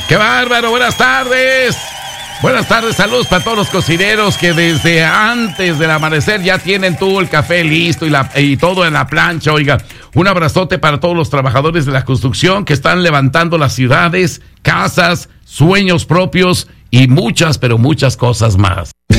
¡Qué bárbaro! ¡Buenas tardes! Buenas tardes, saludos para todos los cocineros que desde antes del amanecer ya tienen todo el café listo y todo en la plancha. Oiga, un abrazote para todos los trabajadores de la construcción que están levantando las ciudades, casas, sueños propios y muchas, pero muchas cosas más.